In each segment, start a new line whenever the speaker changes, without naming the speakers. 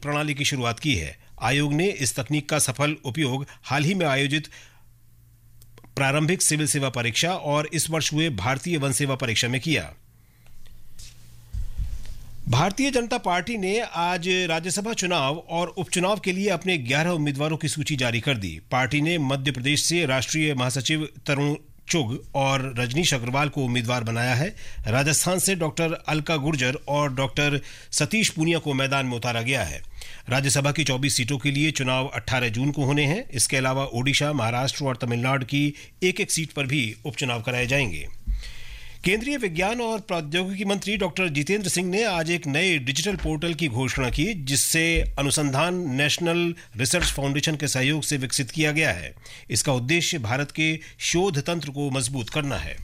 प्रणाली की शुरुआत की है। आयोग ने इस तकनीक का सफल उपयोग हाल ही में आयोजित प्रारंभिक सिविल सेवा परीक्षा और इस वर्ष हुए भारतीय वन सेवा परीक्षा में किया। भारतीय जनता पार्टी ने आज राज्यसभा चुनाव और उपचुनाव के लिए अपने 11 उम्मीदवारों की सूची जारी कर दी। पार्टी ने मध्य प्रदेश से राष्ट्रीय महासचिव तरुण चुग और रजनीश अग्रवाल को उम्मीदवार बनाया है। राजस्थान से डॉक्टर अलका गुर्जर और डॉक्टर सतीश पूनिया को मैदान में उतारा गया है। राज्यसभा की 24 सीटों के लिए चुनाव 18 जून को होने हैं। इसके अलावा ओडिशा, महाराष्ट्र और तमिलनाडु की एक-एक सीट पर भी उपचुनाव कराए जाएंगे। केंद्रीय विज्ञान और प्रौद्योगिकी मंत्री डॉक्टर जितेंद्र सिंह ने आज एक नए डिजिटल पोर्टल की घोषणा की, जिससे अनुसंधान नेशनल रिसर्च फाउंडेशन के सहयोग से विकसित किया गया है। इसका उद्देश्य भारत के शोध तंत्र को मजबूत करना है।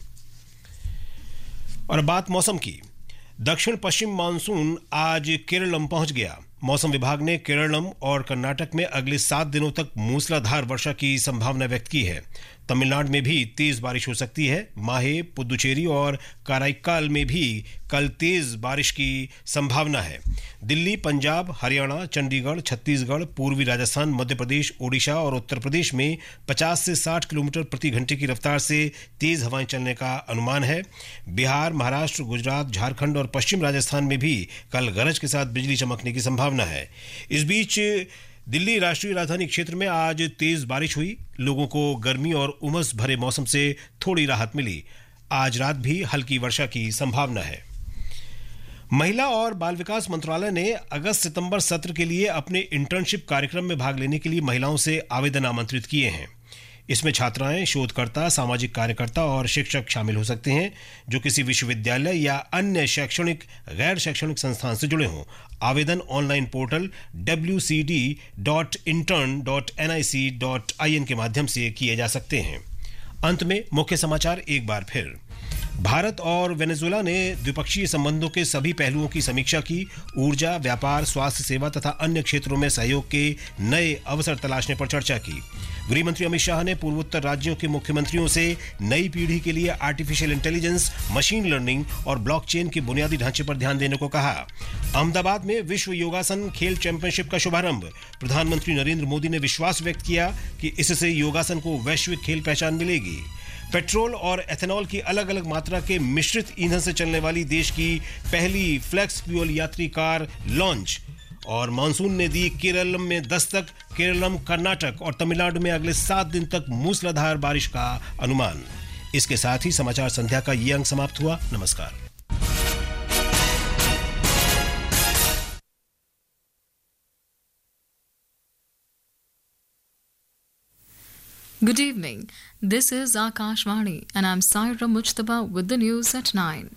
और बात मौसम की। दक्षिण पश्चिम मानसून आज केरलम पहुंच गया। मौसम विभाग ने केरलम और कर्नाटक में अगले 7 दिनों तक मूसलाधार वर्षा की संभावना व्यक्त की है। तमिलनाडु में भी तेज बारिश हो सकती है। माहे, पुदुचेरी और कराईकाल में भी कल तेज बारिश की संभावना है। दिल्ली, पंजाब, हरियाणा, चंडीगढ़, छत्तीसगढ़, पूर्वी राजस्थान, मध्य प्रदेश, ओडिशा और उत्तर प्रदेश में 50 से 60 किलोमीटर प्रति घंटे की रफ्तार से तेज हवाएं चलने का अनुमान है। बिहार, महाराष्ट्र, गुजरात, झारखंड और पश्चिम राजस्थान में भी कल गरज के साथ बिजली चमकने की संभावना है। इस बीच दिल्ली राष्ट्रीय राजधानी क्षेत्र में आज तेज बारिश हुई। लोगों को गर्मी और उमस भरे मौसम से थोड़ी राहत मिली। आज रात भी हल्की वर्षा की संभावना है। महिला और बाल विकास मंत्रालय ने अगस्त-सितंबर सत्र के लिए अपने इंटर्नशिप कार्यक्रम में भाग लेने के लिए महिलाओं से आवेदन आमंत्रित किए हैं। इसमें छात्राएं, शोधकर्ता, सामाजिक कार्यकर्ता और शिक्षक शामिल हो सकते हैं जो किसी विश्वविद्यालय या अन्य शैक्षणिक गैर शैक्षणिक संस्थान से जुड़े हों। आवेदन ऑनलाइन पोर्टल wcd.intern.nic.in के माध्यम से किए जा सकते हैं। अंत में मुख्य समाचार एक बार फिर। भारत और वेनेजुएला ने द्विपक्षीय संबंधों के सभी पहलुओं की समीक्षा की। ऊर्जा, व्यापार, स्वास्थ्य सेवा तथा अन्य क्षेत्रों में सहयोग के नए अवसर तलाशने पर चर्चा की। गृह मंत्री अमित शाह ने पूर्वोत्तर राज्यों के मुख्यमंत्रियों से नई पीढ़ी के लिए आर्टिफिशियल इंटेलिजेंस, मशीन लर्निंग और ब्लॉकचेन के बुनियादी ढांचे पर ध्यान देने को कहा। अहमदाबाद में विश्व योगासन खेल चैंपियनशिप का शुभारंभ। प्रधानमंत्री नरेंद्र मोदी ने विश्वास व्यक्त किया कि इससे योगासन को वैश्विक खेल पहचान मिलेगी। पेट्रोल और एथेनॉल की अलग अलग मात्रा के मिश्रित ईंधन से चलने वाली देश की पहली फ्लेक्स फ्यूल यात्री कार लॉन्च। और मानसून ने दी केरलम में दस्तक। केरलम, कर्नाटक और तमिलनाडु में अगले 7 दिन तक मूसलाधार बारिश का अनुमान। इसके साथ ही समाचार संध्या का ये अंक समाप्त हुआ। नमस्कार।
Good evening. This is Akashvani and I'm Saira Mujtaba with the news at 9.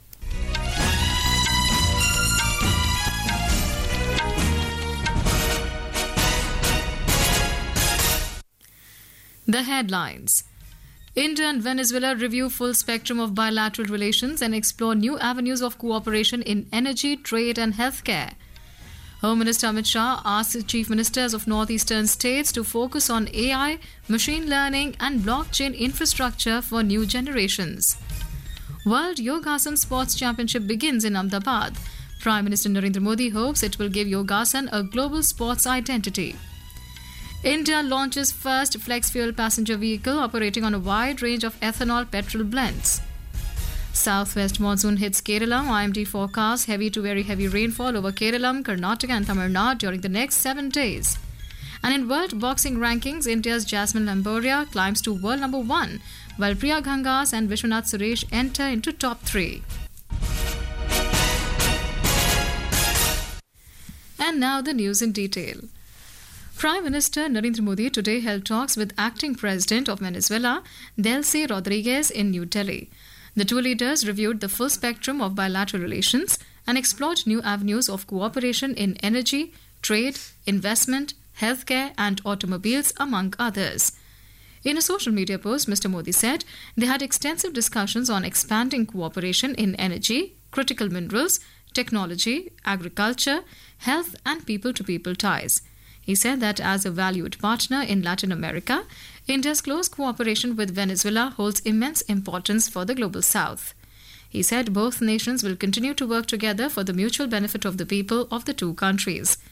The headlines. India and Venezuela review full spectrum of bilateral relations and explore new avenues of cooperation in energy, trade and healthcare. Home Minister Amit Shah asked chief ministers of northeastern states to focus on AI, machine learning and blockchain infrastructure for new generations. World Yogasan Sports Championship begins in Ahmedabad. Prime Minister Narendra Modi hopes it will give Yogasan a global sports identity. India launches first flex fuel passenger vehicle operating on a wide range of ethanol petrol blends. Southwest monsoon hits Kerala. IMD forecasts heavy to very heavy rainfall over Kerala, Karnataka and Tamil Nadu during the next 7 days. And in world boxing rankings, India's Jasmine Lamboria climbs to world number 1, while Priya Gangas and Vishwanath Suresh enter into top 3. And now the news in detail. Prime Minister Narendra Modi today held talks with acting President of Venezuela, Delcy Rodriguez, in New Delhi. The two leaders reviewed the full spectrum of bilateral relations and explored new avenues of cooperation in energy, trade, investment, healthcare and automobiles, among others. In a social media post, Mr. Modi said they had extensive discussions on expanding cooperation in energy, critical minerals, technology, agriculture, health and people-to-people ties. He said that as a valued partner in Latin America, India's close cooperation with Venezuela holds immense importance for the Global South. He said both nations will continue to work together for the mutual benefit of the people of the two countries.